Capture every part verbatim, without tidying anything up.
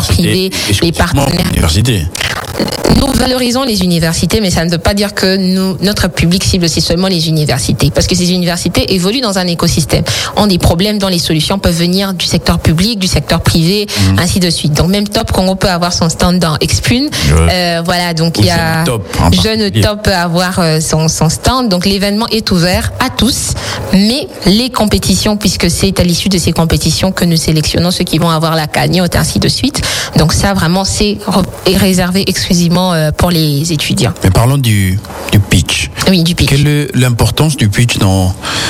privé, les partenaires. Nous valorisons les universités, mais ça ne veut pas dire que nous, notre public cible, c'est seulement les universités. Parce que ces universités évoluent dans un écosystème. On a des problèmes dont les solutions peuvent venir du secteur public, du secteur privé, mmh. ainsi de suite. Donc même Top Congo peut avoir son stand dans Expune. Ouais. Euh, voilà, donc il y a Top, Jeune Top peut avoir euh, son, son stand. Donc l'événement est ouvert à tous, mais les compétitions, puisque c'est à l'issue de ces compétitions que nous sélectionnons ceux qui vont avoir la cagnotte, ainsi de suite. Donc ça, vraiment, c'est est réservé exclusivement pour les étudiants. Mais parlons du, du pitch. Oui, du pitch. Quelle est l'importance du pitch dans,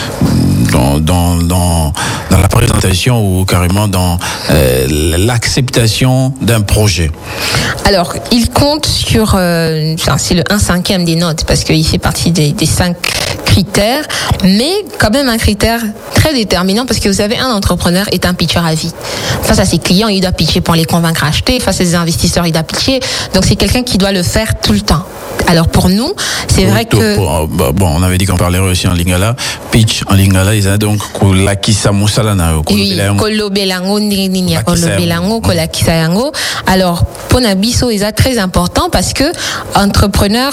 dans, dans, dans, dans la présentation ou carrément dans euh, l'acceptation d'un projet? Alors, il compte sur, euh, enfin, c'est le un cinquième des notes parce qu'il fait partie des, des cinq critères, mais quand même un critère très déterminant parce que vous savez, un entrepreneur est un pitcher à vie. Face à ses clients, il doit pitcher pour les convaincre à acheter. Face à ses investisseurs, il doit pitcher. Donc c'est quelqu'un qui doit le faire tout le temps. Alors pour nous, c'est vrai que... Bon, on avait dit qu'on parlerait aussi en lingala. Pitch en lingala, ils ont donc kolakisa musalana. Oui, kolobelango, nininia, kolobelango, kolakisa yango. Alors, pour Nabiso, ils sont très important parce que entrepreneur,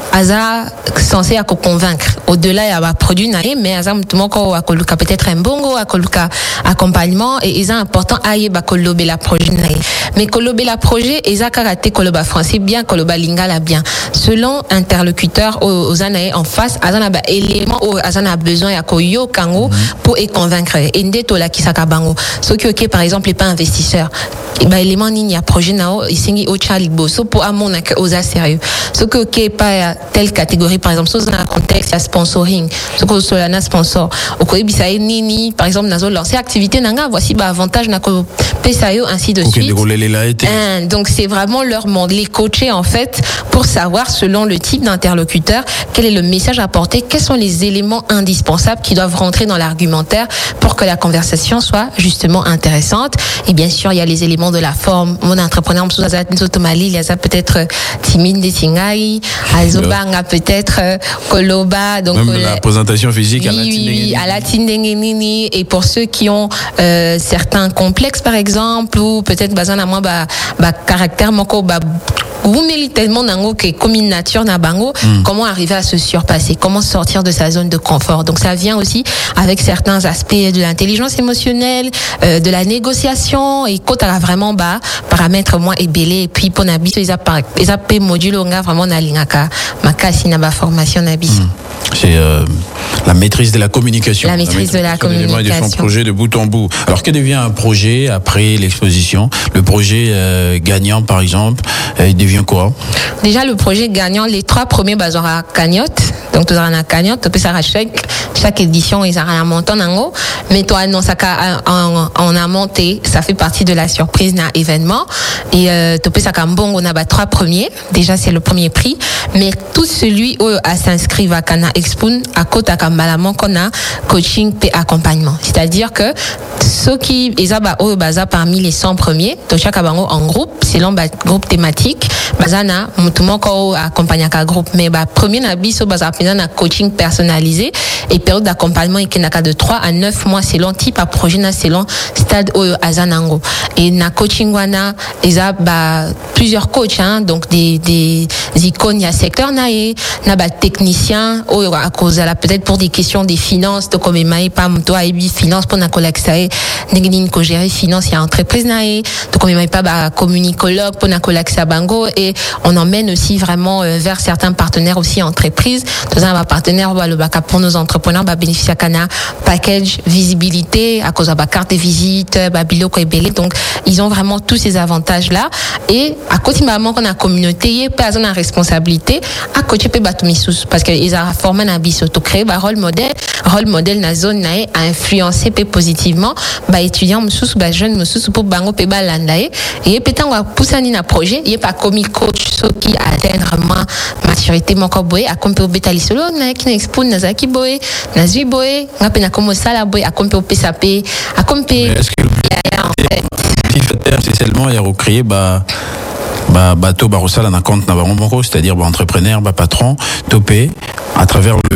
asa censé à convaincre. Au-delà, il y a un produit naïe, mais asa mutumoko a koluka peut-être un bongo, a koluka accompagnement, et ils sont important à y ba kolobela projet naïe. Mais kolobela projet, ils ont karaté koloba français bien, koloba lingala bien. Selon interlocuteur aux, aux anaïs en face, azana ba élément où azana besoin ya koyo kango pour y convaincre. Ende to la kisaka bango. Ce qui ok par exemple n'est pas investisseur. Et bah élément ni ya projet nao isingi au chali boso pour amona que osa sérieux. Ce qui ok pas telle catégorie par exemple dans un contexte ya sponsoring. Ce que solana sponsor. Au ko bisa ni ni par exemple nazo lancer activité nanga voici ba avantage na ko pesayo ainsi de okay, suite. Hein, donc c'est vraiment leur monde les coacher en fait pour savoir selon le type d'interlocuteur quel est le message à porter, quels sont les éléments indispensables qui doivent rentrer dans l'argumentaire pour que la conversation soit justement intéressante. Et bien sûr, il y a les éléments de la forme. Mon entrepreneur, il y a peut-être timide des singai, azobanga peut-être koloba. Donc même la présentation physique oui, à la oui, à la tindengenini. Et pour ceux qui ont euh, certains complexes par exemple ou peut-être bazan à moi bah bah caractère moko bah vous méritez tellement nango que comme une nature na bango, mm. comment arriver à se surpasser, comment sortir de sa zone de confort. Donc ça vient aussi avec certains aspects de l'intelligence émotionnelle, euh, de la négociation et quand à vraiment bas paramètres moins ébélés et puis pour nabiso ils a ils a payé module on a vraiment na lingaka makasi na ba formation nabiso. Mm. C'est euh, la maîtrise de la communication. La maîtrise, la maîtrise de la communication. De son projet de bout en bout. Alors que devient un projet après l'exposition? Le projet euh, gagnant par exemple, euh, il devient quoi? Déjà le projet gagnant, les trois premiers bah aura cagnotte. Donc tu auras une cagnotte, tu peux ça chaque chaque édition ils auront un montant nango, mais toi non ça en en a monté, ça fait partie de la surprise d'un événement et euh, tu peux ça comme bon on a bah trois premiers. Déjà c'est le premier prix, mais tout celui où à s'inscrire à Kana Expune à côté à Kambalamon qu'on a coaching et accompagnement. C'est-à-dire que ceux qui ils bah au baza parmi les cent premiers, to chaque bango en groupe, selon bah groupe thématique, bazana mutumo ko accompagner ka groupe mais bah premier na biso baza na coaching personnalisé et période d'accompagnement et qui n'a qu'à de trois à neuf mois selon type à projet na selon stade au azanango et na coaching wana ils a bah plusieurs coachs hein, donc des des icônes il y a secteur naé na bah technicien au à cause là peut-être pour des questions des finances de comme mai pas toi et finance pour na collecter n'engine ko gérer finance il y a entreprise naé de comme mai pas bah communicologue pour na collecter bango et on emmène aussi vraiment euh, vers certains partenaires aussi entreprises. Tous un partenaire le bac pour nos entrepreneurs bah bénéficier à Cana package visibilité à cause de la carte de visite bah biloko et belé donc ils ont vraiment tous ces avantages là et à côté maman qu'on a communauté pas besoin de responsabilité à côté pe batumisus parce que ils a formé un biso to créer bah rôle modèle rôle modèle na zone na a influencer pe positivement bah étudiants musus bah jeunes musus pour bango pe balandae et peut-être on va pousser un projet il est pas comme coach ceux qui atteindre vraiment maturité mon koboé à compter au bétali solo na qui n'expose na zaki boy na zui boy na pena comme ça la boy à compter au P S A P à compter est-ce que c'est seulement il y a recréé bah bah bateau barosala na compte na bango c'est-à-dire bah entrepreneur bah patron topé à travers le partenariat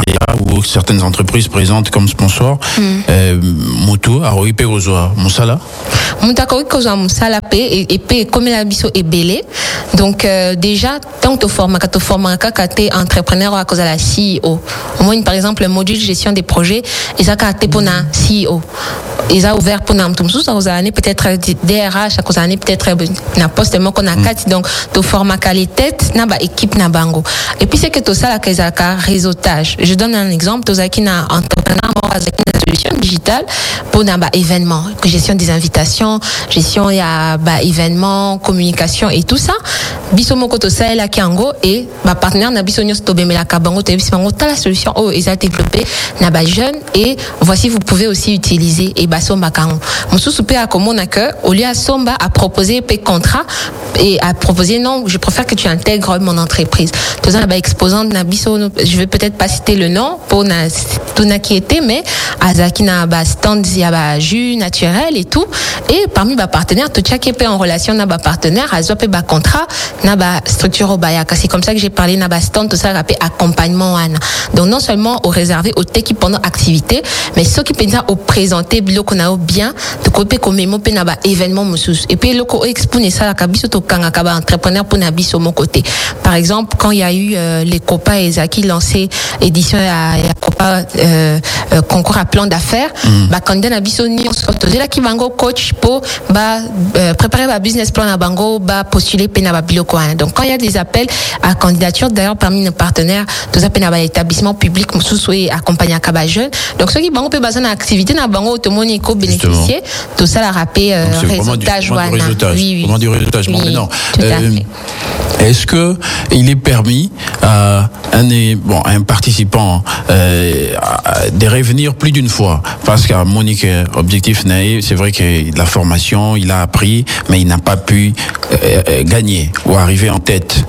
ou certaines entreprises présentes comme sponsor, mm. euh, Moto, Aroipe Ozoa, Moussala. Moutako Ozoa Moussala P et P comme la biso est belé. Donc euh, déjà, tant que tu formes, quand tu formes, quand tu es entrepreneur à cause de la C E O. Au moins, par exemple, le module de gestion des projets, et ça, quand tu es pour la C E O. Ils ont ouvert pour nous tous, ça vous a donné peut-être D R H, ça vous a donné peut-être un poste qu'on a quatre, donc tu formes à la tête, na ba équipe na bango. Et puis c'est que tout ça là qu'ils ont un réseautage. Je donne un exemple, tout ça qui n'a entrepreneur, avec une solution digitale pour na ba événement, gestion des invitations, gestion il y a ba événements, communication et tout ça. Biso moko to ça là qui ango et ba partenaire na biso nyos to bemela ka bango te biso bango ta la solution oh ils ont développé na ba jeune et voici vous pouvez aussi utiliser et ba somba kango. Musu soupe a comment que au lieu à somba à proposer pe contrat et à proposer non, je préfère que tu intègres mon entreprise. Tout ça ba exposant na biso je vais peut-être pas citer le nom pour na tout na qui était mais azaki na ba stand ya ba jus naturel et tout et parmi ba partenaires tout chaque pe en relation na ba partenaire azo pe ba contrat na ba structure au bayaka. C'est comme ça que j'ai parlé na ba stand tout ça rappé accompagnement ana. Donc non seulement au réservé aux tech qui pendant activité mais ceux qui pensent au présenter bilo qu'on a bien de côté comme mo pe na ba événement musus et puis loko exposer ça la kabiso to kanga ka ba entrepreneur pour na biso mon côté. Par exemple quand il y a eu euh, les Copa et Zaki lancé édition à Copa euh, euh, concours à plan d'affaires mm. ba candidat na biso ni on se là qui bango coach pour ba euh, préparer ba business plan na bango ba postuler pe na ba bilo quoi. Donc quand il y a des appels à candidature d'ailleurs parmi nos partenaires tous appels à établissement public mususu et accompagner à Kaba jeune. Donc ceux qui bango pe besoin d'activité na bango tout monde éco bénéficier tout ça la rappé euh, réseautage voilà. Oui oui. Comment du réseautage oui, non. Tout à euh, fait. Est-ce que il est permis à un bon à un participant euh, de revenir plus d'une fois parce qu'à Monique objectif n'est c'est vrai que la formation il a appris mais il n'a pas pu euh, gagner ou arriver en tête.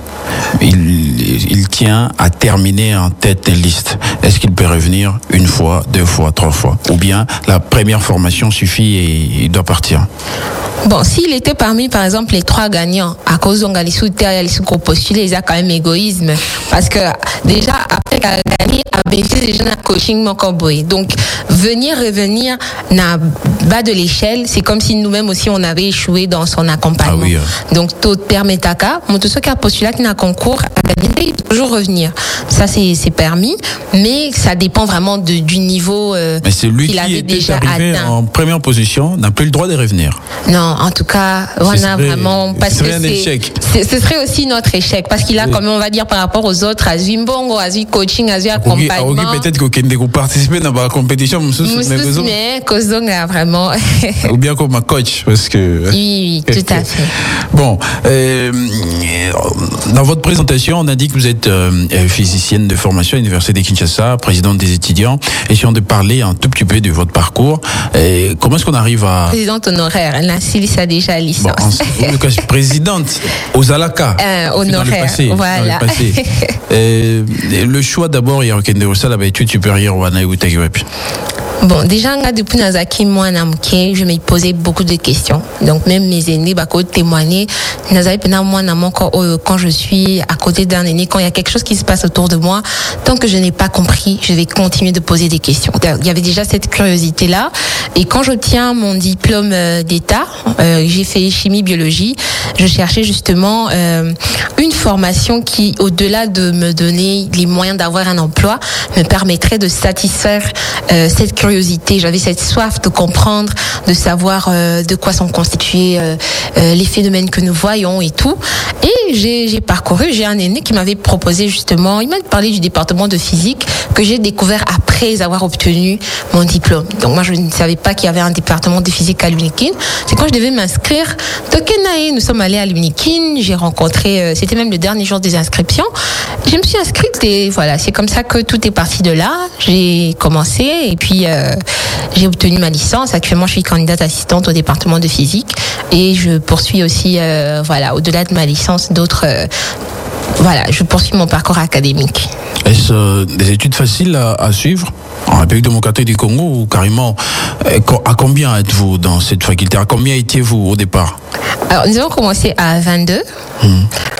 Il, il tient à terminer en tête des listes. Est-ce qu'il peut revenir une fois, deux fois, trois fois? Ou bien la première formation suffit et il doit partir? Bon, s'il était parmi, par exemple, les trois gagnants, à cause d'on gagne sous terre, ils sont postulés, ils ont quand même égoïsme. Parce que, déjà, après gagner, à bénéficier déjà d'un coaching, mon cowboy. Donc, venir, revenir, n'a bas de l'échelle, c'est comme si nous-mêmes aussi, on avait échoué dans son accompagnement. Ah oui, hein. Donc, tout permet à cas, mais tout ce qui a postulé qui n'a concours, à gagner, il peut toujours revenir. Ça, c'est, c'est permis, mais ça dépend vraiment de, du niveau, euh, mais c'est lui qu'il qui avait déjà atteint. En première position, n'a plus le droit de revenir. Non. En tout cas, on a vraiment parce ce serait que un échec. C'est, ce serait aussi notre échec parce qu'il a, oui. Comme on va dire par rapport aux autres, à Zimbongo, à Zui coaching, à Zui accompagnement. Okay, peut-être que vous participez dans la compétition, mais Kozonga vraiment. Ou bien comme un coach, parce que. Oui, oui, tout à fait. Bon, euh, dans votre présentation, on a dit que vous êtes euh, physicienne de formation à l'Université de Kinshasa, présidente des étudiants. Essayons de parler un tout petit peu de votre parcours. Et comment est-ce qu'on arrive à. Présidente honoraire, elle a ça déjà licence. Bon, en, présidente aux Alaka. Euh, honoraire, dans le passé, voilà. Dans le, passé. euh, le choix d'abord, il y a un ça la étude supérieure ou anaï ou tagiweb. Bon, déjà, depuis Nazaki, moi, je me posais beaucoup de questions. Donc, même mes aînés, bah, quand témoigner, Nazaki, moi, quand je suis à côté d'un aîné, quand il y a quelque chose qui se passe autour de moi, tant que je n'ai pas compris, je vais continuer de poser des questions. Il y avait déjà cette curiosité-là. Et quand j'obtiens mon diplôme d'État, euh, j'ai fait chimie, biologie, je cherchais justement euh, une formation qui, au-delà de me donner les moyens d'avoir un emploi, me permettrait de satisfaire euh, cette curiosité. J'avais cette soif de comprendre, de savoir euh, de quoi sont constitués euh, euh, les phénomènes que nous voyons et tout. Et j'ai, j'ai parcouru, j'ai un aîné qui m'avait proposé justement, il m'a parlé du département de physique que j'ai découvert après avoir obtenu mon diplôme. Donc moi je ne savais pas qu'il y avait un département de physique à l'Unikin. C'est quand je devais m'inscrire. Tokenaï, nous sommes allés à l'Unikin, j'ai rencontré, euh, c'était même le dernier jour des inscriptions. Je me suis inscrite et voilà, c'est comme ça que tout est parti de là. J'ai commencé et puis euh, Euh, j'ai obtenu ma licence. Actuellement, je suis candidate assistante au département de physique et je poursuis aussi, euh, voilà, au-delà de ma licence, d'autres. Euh, voilà, je poursuis mon parcours académique. Est-ce euh, des études faciles à, à suivre en République démocratique du Congo ou carrément euh, à combien êtes-vous dans cette faculté? À combien étiez-vous au départ? Alors, nous avons commencé à vingt-deux. Mmh.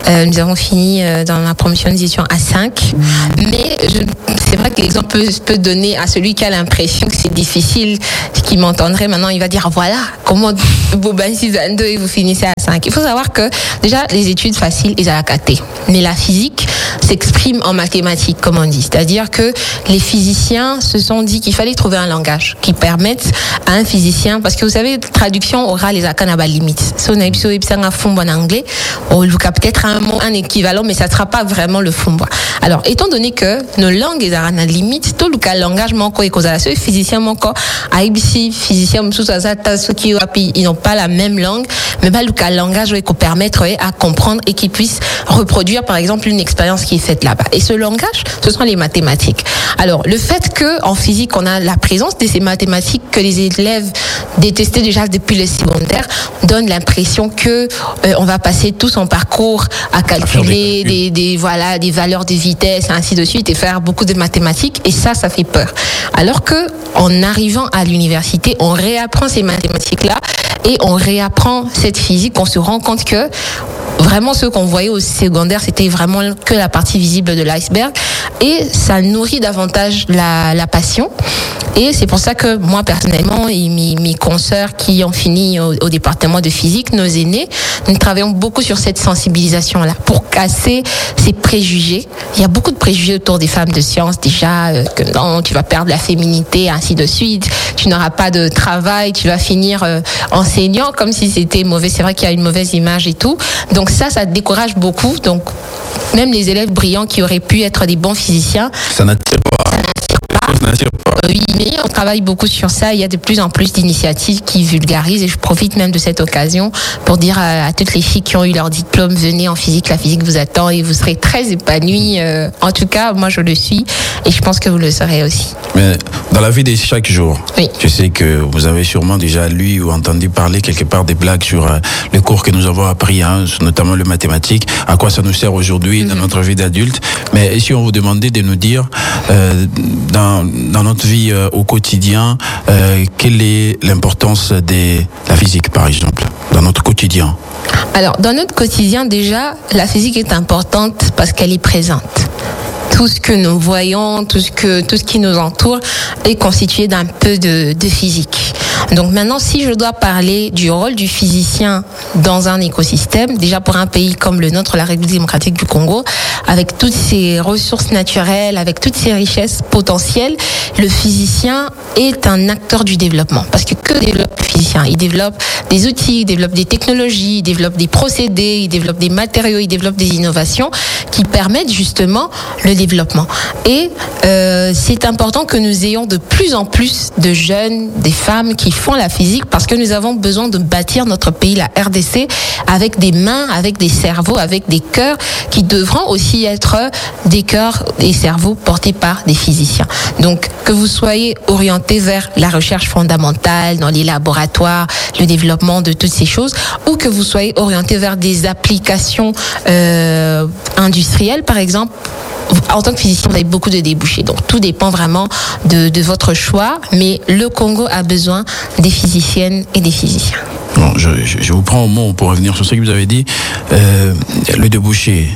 Euh, nous avons fini euh, dans la promotion, nous étions à cinq. Mais je, c'est vrai que l'exemple peut, peut donner à celui qui a l'impression que c'est difficile, qui m'entendrait maintenant, il va dire voilà, comment vous baissez à deux et vous finissez à cinq. Il faut savoir que déjà, les études faciles, ils ont la caté. Mais la physique s'exprime en mathématiques, comme on dit. C'est-à-dire que les physiciens se sont dit qu'il fallait trouver un langage qui permette à un physicien, parce que vous savez, traduction orale, les acans à la limite. Si on a un fond en anglais, on lui a peut-être un mot, un équivalent, mais ça ne sera pas vraiment le fond. Alors, étant donné que nos langues, ils ont la limite, tout le langage manque et cause à la seule physicien manque, à I B C, physicien, ceux qui ils n'ont pas la même langue, mais bah, le langage qui permettre à comprendre et qui puisse reproduire, par exemple, une expérience qui est faite là-bas. Et ce langage, ce sont les mathématiques. Alors, le fait que en physique, on a la présence de ces mathématiques que les élèves détestaient déjà depuis le secondaire, donne l'impression que euh, on va passer tout son parcours à calculer des, des voilà des valeurs de vitesse, et ainsi de suite, et faire beaucoup de mathématiques. Et ça, ça fait peur. Alors que en arrivant à l'université, on réapprend ces mathématiques-là et on réapprend cette physique. On se rend compte que vraiment ce qu'on voyait au secondaire, c'était vraiment que la partie visible de l'iceberg, et ça nourrit davantage la, la passion. Et c'est pour ça que moi personnellement et mes, mes consoeurs qui ont fini au, au département de physique, nos aînés, nous travaillons beaucoup sur cette sensibilisation-là pour casser ces préjugés. Il y a beaucoup de préjugés autour des femmes de sciences déjà, euh, que non, tu vas perdre la féminité, ainsi de suite, tu n'auras pas de travail, tu vas finir euh, enseignant comme si c'était mauvais. C'est vrai qu'il y a une mauvaise image et tout. Donc ça, ça décourage beaucoup. Donc même les élèves brillants qui auraient pu être des bons physiciens, ça n'attire pas. Ça n'attire pas. Ça n'attire pas. Oui, mais on travaille beaucoup sur ça. Il y a de plus en plus d'initiatives qui vulgarisent, et je profite même de cette occasion pour dire à, à toutes les filles qui ont eu leur diplôme, venez en physique, la physique vous attend et vous serez très épanouies. Euh, en tout cas, moi je le suis et je pense que vous le serez aussi. Mais dans la vie de chaque jour, oui. Je sais que vous avez sûrement déjà lu ou entendu parler quelque part des blagues sur euh, le cours que nous avons appris, hein, notamment le mathématique, à quoi ça nous sert aujourd'hui mm-hmm. dans notre vie d'adulte. Mais si on vous demandait de nous dire euh, dans, dans notre vie euh, au quotidien, euh, quelle est l'importance de la physique, par exemple, dans notre quotidien? Alors, dans notre quotidien, déjà, la physique est importante parce qu'elle est présente. Tout ce que nous voyons, tout ce que, tout ce qui nous entoure est constitué d'un peu de, de physique. Donc maintenant, si je dois parler du rôle du physicien dans un écosystème, déjà pour un pays comme le nôtre, la République démocratique du Congo, avec toutes ses ressources naturelles, avec toutes ses richesses potentielles, le physicien est un acteur du développement. Parce que que développe le physicien? Il développe des outils, il développe des technologies, il développe des procédés, il développe des matériaux, il développe des innovations qui permettent justement le développement. Et euh, c'est important que nous ayons de plus en plus de jeunes, des femmes qui font la physique, parce que nous avons besoin de bâtir notre pays, la R D C, avec des mains, avec des cerveaux, avec des cœurs qui devront aussi être des cœurs et cerveaux portés par des physiciens. Donc, que vous soyez orienté vers la recherche fondamentale dans les laboratoires, le développement de toutes ces choses, ou que vous soyez orienté vers des applications euh, industrielles, par exemple, en tant que physicien, vous avez beaucoup de débouchés. Donc, tout dépend vraiment de, de votre choix. Mais le Congo a besoin des physiciennes et des physiciens. Bon, je, je, je vous prends au mot pour revenir sur ce que vous avez dit. Euh, le débouché.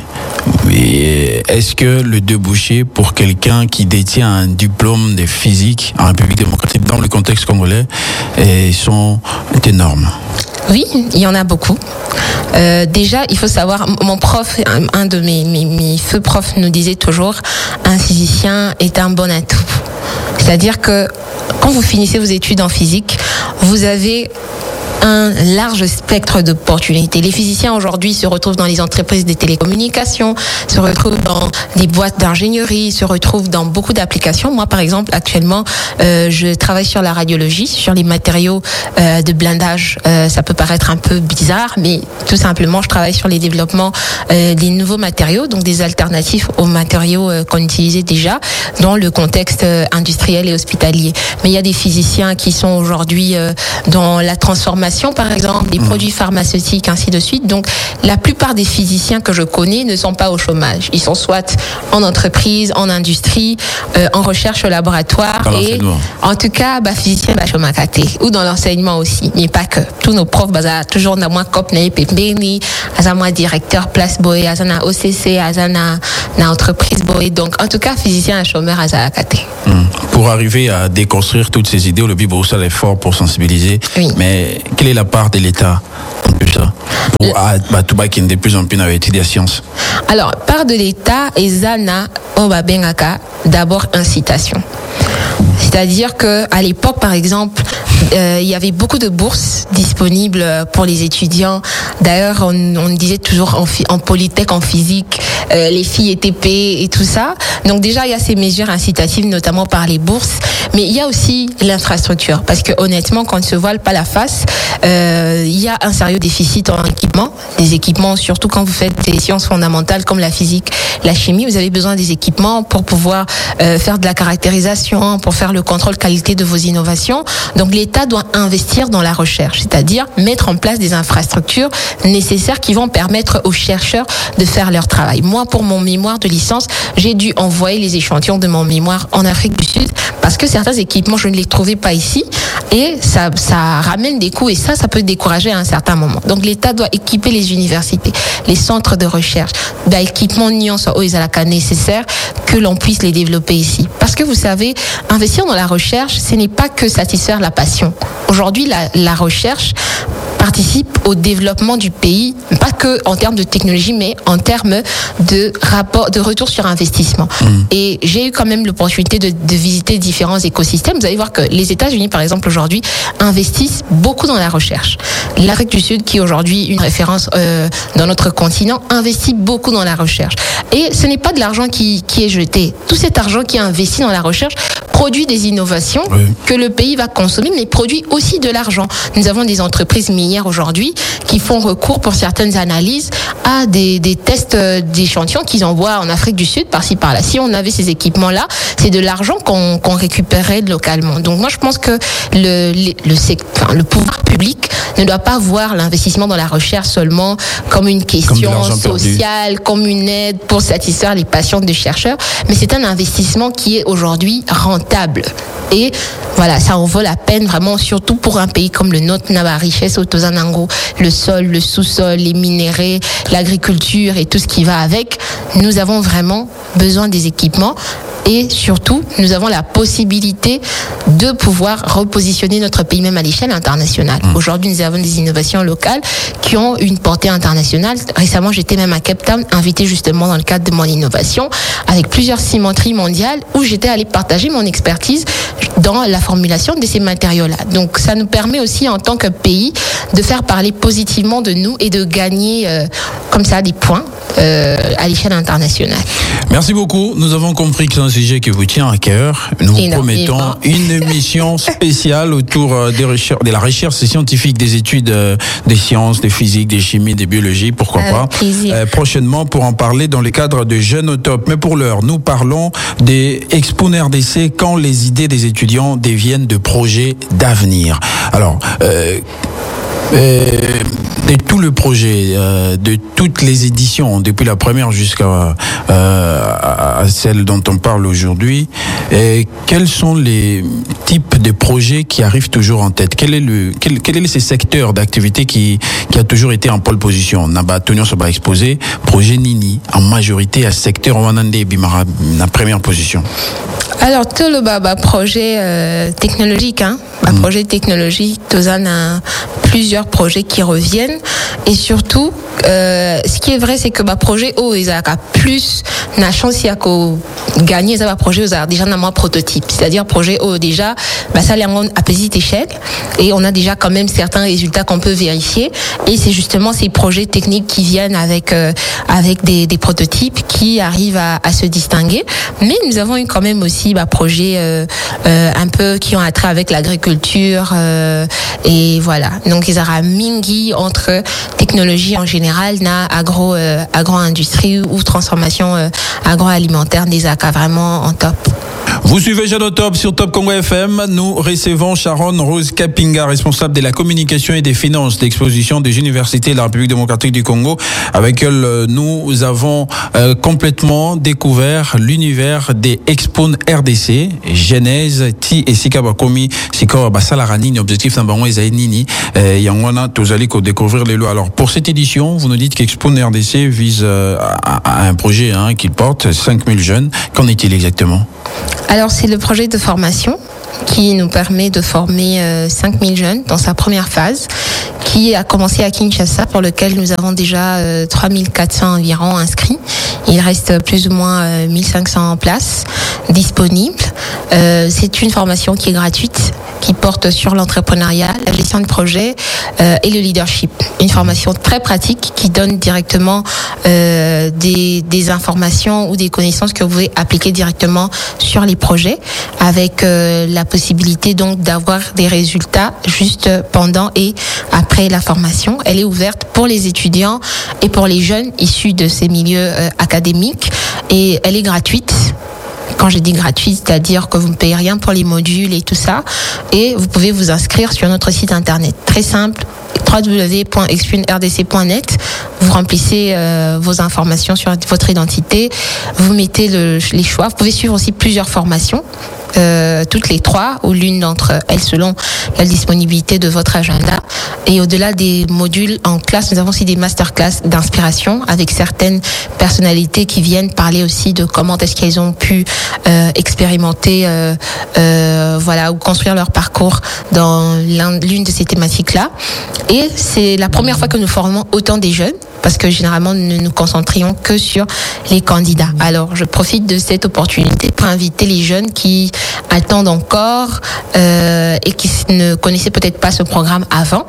Mais est-ce que le débouché pour quelqu'un qui détient un diplôme de physique en République démocratique dans le contexte congolais sont énormes? Oui, il y en a beaucoup. Euh, déjà, il faut savoir, mon prof, un, un de mes, mes, mes feux profs nous disait toujours, un physicien est un bon atout. C'est-à-dire que quand vous finissez vos études en physique, vous avez un large spectre d'opportunités. Les physiciens aujourd'hui se retrouvent dans les entreprises des télécommunications, se retrouvent dans des boîtes d'ingénierie, se retrouvent dans beaucoup d'applications. Moi, par exemple, actuellement, euh, je travaille sur la radiologie, sur les matériaux euh, de blindage. Euh, ça peut paraître un peu bizarre, mais tout simplement, je travaille sur les développements euh, des nouveaux matériaux, donc des alternatives aux matériaux euh, qu'on utilisait déjà dans le contexte euh, industriel et hospitalier. Mais il y a des physiciens qui sont aujourd'hui euh, dans la transformation médication, par exemple, des mmh. produits pharmaceutiques, ainsi de suite. Donc, la plupart des physiciens que je connais ne sont pas au chômage. Ils sont soit en entreprise, en industrie, euh, en recherche au laboratoire. Et en tout cas, bah, physiciens, bah, chômage ou dans l'enseignement aussi, mais pas que. Tous nos profs, bah, toujours dans moi, cop, na pépéni, à moi, directeur, place boy, à na O C C, à na, na entreprise boy. Donc, en tout cas, physicien et chômeur à Zalakate. Hum. Pour arriver à déconstruire toutes ces idées, le Bible aussi l'effort pour sensibiliser. Oui. Mais quelle est la part de l'État dans tout ça? Pour à, bah, tout bas qui est de plus en plus dans l'étude des sciences. Alors, part de l'État, et Zana, on va bien d'abord incitation. C'est-à-dire que à l'époque, par exemple, euh, il y avait beaucoup de bourses disponibles pour les étudiants. D'ailleurs, on, on disait toujours en, en polytech, en physique, euh, les filles étaient payées et tout ça. Donc déjà, il y a ces mesures incitatives, notamment par les bourses. Mais il y a aussi l'infrastructure, parce que honnêtement, quand on ne se voile pas la face, euh, il y a un sérieux déficit en équipement. Des équipements, surtout quand vous faites des sciences fondamentales comme la physique, la chimie, vous avez besoin des équipements pour pouvoir euh, faire de la caractérisation, pour faire le contrôle qualité de vos innovations. Donc l'État doit investir dans la recherche, c'est-à-dire mettre en place des infrastructures nécessaires qui vont permettre aux chercheurs de faire leur travail. Moi, pour mon mémoire de licence, j'ai dû envoyer les échantillons de mon mémoire en Afrique du Sud parce que certains équipements, je ne les trouvais pas ici et ça, ça ramène des coûts et ça, ça peut décourager à un certain moment. Donc l'État doit équiper les universités, les centres de recherche, d'équipements nécessaires que l'on puisse les développer ici. Parce que vous savez, investir dans la recherche, ce n'est pas que satisfaire la passion. Aujourd'hui, la, la recherche participe au développement du pays, pas que en termes de technologie, mais en termes de rapport, de retour sur investissement. Mmh. Et j'ai eu quand même l'opportunité de, de visiter différents écosystèmes. Vous allez voir que les États-Unis, par exemple, aujourd'hui, investissent beaucoup dans la recherche. L'Afrique du Sud, qui est aujourd'hui une référence euh, dans notre continent, investit beaucoup dans la recherche. Et ce n'est pas de l'argent qui, qui est jeté. Tout cet argent qui est investi dans la recherche produit des innovations oui. que le pays va consommer, mais produit aussi de l'argent. Nous avons des entreprises minières aujourd'hui qui font recours pour certaines analyses à des, des tests d'échantillons qu'ils envoient en Afrique du Sud, par-ci par-là. Si on avait ces équipements-là, c'est de l'argent qu'on, qu'on récupérait localement. Donc moi, je pense que le, le, le, enfin, le pouvoir public ne doit pas voir l'investissement dans la recherche seulement comme une question comme sociale, comme une aide pour satisfaire les passions des chercheurs, mais c'est un investissement qui est aujourd'hui rentable. Et voilà, ça en vaut la peine vraiment, surtout pour un pays comme le nôtre, la richesse au Tozanango, le sol, le sous-sol, les minéraux, l'agriculture et tout ce qui va avec. Nous avons vraiment besoin des équipements. Et surtout, nous avons la possibilité de pouvoir repositionner notre pays même à l'échelle internationale. Mmh. Aujourd'hui, nous avons des innovations locales qui ont une portée internationale. Récemment, j'étais même à Cape Town, invitée justement dans le cadre de mon innovation, avec plusieurs cimenteries mondiales où j'étais allée partager mon expertise dans la formulation de ces matériaux-là. Donc, ça nous permet aussi, en tant que pays, de faire parler positivement de nous et de gagner euh, comme ça des points euh, à l'échelle internationale. Merci beaucoup. Nous avons compris que c'est un sujet qui vous tient à cœur. Nous vous promettons une émission spéciale autour des recherches, de la recherche scientifique, des études euh, des sciences, des physiques, des chimies, des biologies, pourquoi Avec pas. Euh, prochainement pour en parler dans le cadre de Jeunes au Top. Mais pour l'heure, nous parlons des Expo R D C quand les idées des étudiants deviennent de projets d'avenir. Alors, euh, Euh, de tout le projet, euh, de toutes les éditions, depuis la première jusqu'à euh, à celle dont on parle aujourd'hui, et quels sont les types de projets qui arrivent toujours en tête? Quel est le, quel, quel est ces secteurs d'activité qui, qui a toujours été en pole position? Naba Tonio se va exposer, projet Nini, en majorité à secteur Wanande Bimara, la première position. Alors, tout le baba projet euh, technologique, hein, mmh. projet technologique, Tozan a plusieurs projets qui reviennent et surtout, euh, ce qui est vrai, c'est que bah projet O ils a plus na chance ya ko gagner ça projet ils a déjà na moins prototype, c'est-à-dire projet O déjà, bah ça l'est à petite échelle et on a déjà quand même certains résultats qu'on peut vérifier et c'est justement ces projets techniques qui viennent avec euh, avec des, des prototypes qui arrivent à, à se distinguer. Mais nous avons eu quand même aussi bah projets euh, euh, un peu qui ont attrait avec l'agriculture euh, et voilà. Donc ils aura mingi entre technologie en général, na agro euh, agro-industrie ou transformation euh, agroalimentaire des A C A vraiment en top. Vous suivez Jeune au Top sur Top Congo F M. Nous recevons Sharon Rose Kapinga, responsable de la communication et des finances d'exposition des universités de la République démocratique du Congo. Avec elle, nous avons euh, complètement découvert l'univers des Expon R D C, Genèse, Ti et Sika Bakomi, Sika Basalarani, objectif Nambango et Zainini, Yangwana, Tozali, qu'on découvrir les lois. Alors, pour cette édition, vous nous dites qu'Expon R D C vise euh, à, à un projet hein, qui porte cinq mille jeunes. Qu'en est-il exactement? Alors, c'est le projet de formation qui nous permet de former euh, cinq mille jeunes dans sa première phase, qui a commencé à Kinshasa, pour lequel nous avons déjà euh, trois mille quatre cents environ inscrits. Il reste plus ou moins euh, mille cinq cents places disponibles. Euh, c'est une formation qui est gratuite, qui porte sur l'entrepreneuriat, la gestion de projet euh, et le leadership. Une formation très pratique qui donne directement euh, des, des informations ou des connaissances que vous pouvez appliquer directement sur les projets, avec euh, la possibilité donc d'avoir des résultats juste pendant et après la formation. Elle est ouverte pour les étudiants et pour les jeunes issus de ces milieux euh, académiques, et elle est gratuite. Quand je dis gratuit, c'est-à-dire que vous ne payez rien pour les modules et tout ça, et vous pouvez vous inscrire sur notre site internet. Très simple, w w w point expon r d c point net. Vous remplissez euh, vos informations sur votre identité, vous mettez le, les choix. Vous pouvez suivre aussi plusieurs formations, euh, toutes les trois, ou l'une d'entre elles selon la disponibilité de votre agenda. Et au-delà des modules en classe, nous avons aussi des masterclass d'inspiration avec certaines personnalités qui viennent parler aussi de comment est-ce qu'elles ont pu euh, expérimenter, euh, euh, voilà, ou construire leur parcours dans l'une de ces thématiques-là. Et c'est la première fois que nous formons autant des jeunes, parce que généralement nous ne nous concentrions que sur les candidats. Alors je profite de cette opportunité pour inviter les jeunes qui attendent encore euh, et qui ne connaissaient peut-être pas ce programme avant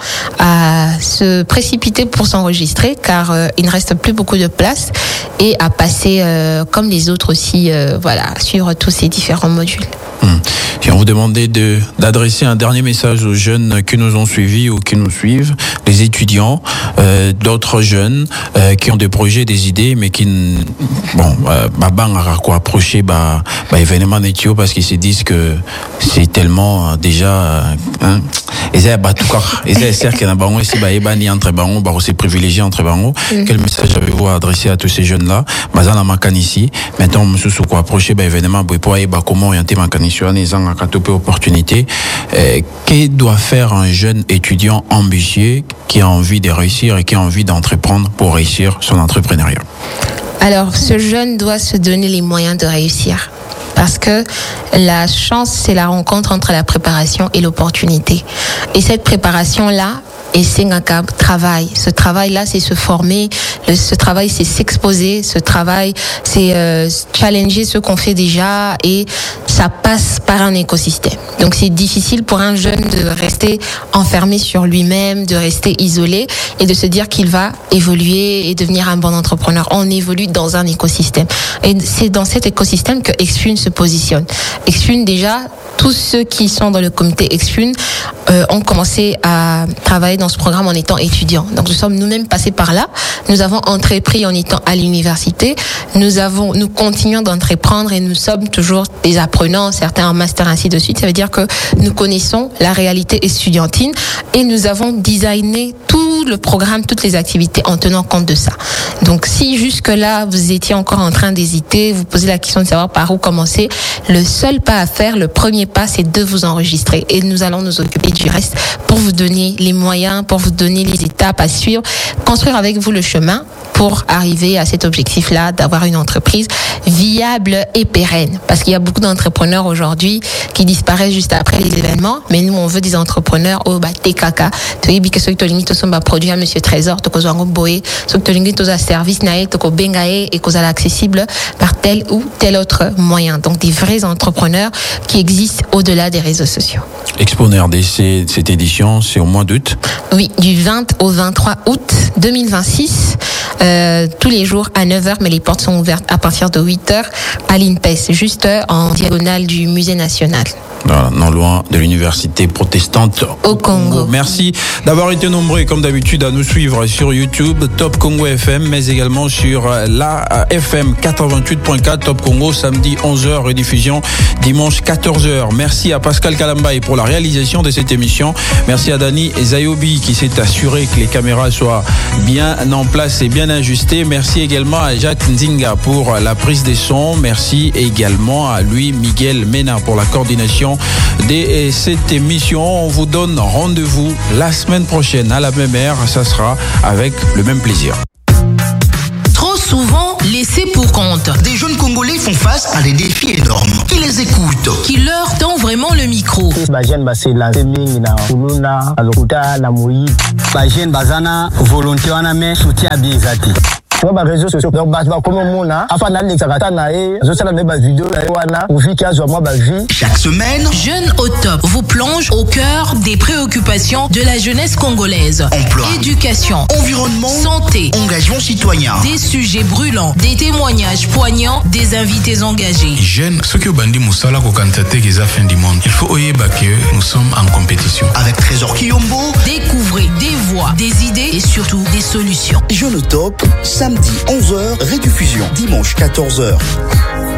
à se précipiter pour s'enregistrer, car euh, il ne reste plus beaucoup de place, et à passer euh, comme les autres aussi, euh, voilà, suivre tous ces différents modules. Hum. Et on vous demandait de, d'adresser un dernier message aux jeunes qui nous ont suivis ou qui nous suivent, les étudiants, euh, d'autres jeunes euh, qui ont des projets, des idées, mais qui, bon, bah, bang, à quoi approcher, bah, bah, événement d'études, parce qu'ils se disent que c'est tellement euh, déjà, hein, ils ont bah, tout cas, ils ont certes qu'il y a un bango ici, bah, bah, ni entre bango, bah, c'est privilégié entre bango. Quel message avez-vous à adresser à tous ces jeunes-là? Bah, ça, la macan ici. Maintenant, monsieur, sous quoi approcher, bah, événement, bah, pour bah, comment orienter ma canisson, les ans, à topé opportunité. Euh, que doit faire un jeune étudiant ambitieux qui a envie de réussir et qui a envie d'entreprendre pour réussir son entrepreneuriat? Alors, ce jeune doit se donner les moyens de réussir. Parce que la chance, c'est la rencontre entre la préparation et l'opportunité. Et cette préparation-là, et c'est un travail. Ce travail-là, c'est se former. Le, ce travail, c'est s'exposer. Ce travail, c'est euh, challenger ce qu'on fait déjà. Et ça passe par un écosystème. Donc, c'est difficile pour un jeune de rester enfermé sur lui-même, de rester isolé et de se dire qu'il va évoluer et devenir un bon entrepreneur. On évolue dans un écosystème. Et c'est dans cet écosystème que Expun se positionne. Expun, déjà, tous ceux qui sont dans le comité Expun euh, ont commencé à travailler dans ce programme en étant étudiants. Donc nous sommes nous-mêmes passés par là. Nous avons entrepris en étant à l'université. Nous avons, nous continuons d'entreprendre et nous sommes toujours des apprenants, certains en master, ainsi de suite. Ça veut dire que nous connaissons la réalité estudiantine et nous avons designé tout le programme, toutes les activités en tenant compte de ça. Donc si jusque-là vous étiez encore en train d'hésiter, vous posez la question de savoir par où commencer, le seul pas à faire, le premier pas, c'est de vous enregistrer et nous allons nous occuper du reste pour vous donner les moyens, pour vous donner les étapes à suivre, construire avec vous le chemin pour arriver à cet objectif-là d'avoir une entreprise viable et pérenne. Parce qu'il y a beaucoup d'entrepreneurs aujourd'hui qui disparaissent juste après les événements, mais nous, on veut des entrepreneurs au bah, T K K. Tu vois, que ceux qui ont sont produits à Monsieur Trésor, tu as un boé, ceux qui ont un service, tu as bengaé et qu'ils accessible par tel ou tel autre moyen. Donc, des vrais entrepreneurs qui existent au-delà des réseaux sociaux. Expon R D C, cette édition, c'est au mois d'août? Oui, du vingt au vingt-trois août deux mille vingt-six. euh, tous les jours à neuf heures, mais les portes sont ouvertes à partir de huit heures à l'INPES, juste en diagonale du Musée national. Voilà, non loin de l'université protestante au Congo. Merci d'avoir été nombreux, comme d'habitude, à nous suivre sur YouTube, Top Congo F M, mais également sur la F M quatre-vingt-huit point quatre, Top Congo, samedi onze heures, rediffusion dimanche quatorze heures. Merci à Pascal Kalambaye pour la réalisation de cette émission. Merci à Dani Zayobi qui s'est assuré que les caméras soient bien en place et bien ajustées. Merci également à Jacques Nzinga pour la prise des sons. Merci également à lui, Miguel Mena, pour la coordination de cette émission. On vous donne rendez-vous la semaine prochaine à la même heure. Ça sera avec le même plaisir. Trop souvent laissés pour compte. Des jeunes Congolais font face à des défis énormes. Qui les écoute? Qui leur tend vraiment le micro. Volonté wana mais soutien bien zati. Ba réseaux sociaux donc ba comme mona afa na lexa katana e zo sala ba vidéo wana ou fi kazo moi ba vie. Chaque semaine, Jeunes au top vous plonge au cœur des préoccupations de la jeunesse congolaise. Emploi, éducation, environnement, santé, engagement citoyen. Des sujets brûlants, des témoignages poignants, des invités engagés. Jeunes, ceux qui ont bandi Moussala pour candidater les affaires du monde. Il faut oyer que nous sommes en compétition. Avec Trésor Kiyombo, découvrez des voix, des idées et surtout des solutions. Jeunes au top, samedi onze heures, rediffusion dimanche quatorze heures.